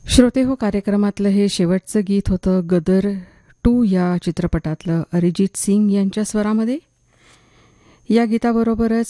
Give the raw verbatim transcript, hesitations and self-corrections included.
श्रोते हो कार्यक्रमातलं हे शेवटचं गीत होतं गदर टू या चित्रपटातलं अरिजित सिंग यांच्या स्वरामध्ये. या गीताबरोबरच